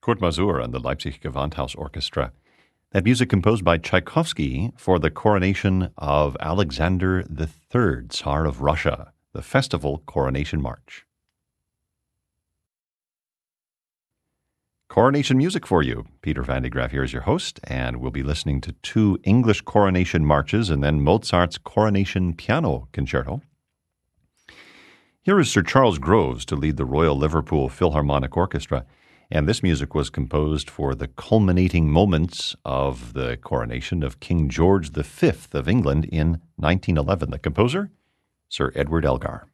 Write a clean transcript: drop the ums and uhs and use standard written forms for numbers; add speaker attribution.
Speaker 1: Kurt Masur and the Leipzig Gewandhaus Orchestra. That music composed by Tchaikovsky for the coronation of Alexander III, Tsar of Russia, the festival coronation march. Coronation music for you. Peter Van de Graaff here is your host, and we'll be listening to 2 English coronation marches and then Mozart's Coronation Piano Concerto. Here is Sir Charles Groves to lead the Royal Liverpool Philharmonic Orchestra, and this music was composed for the culminating moments of the coronation of King George V of England in 1911. The composer, Sir Edward Elgar.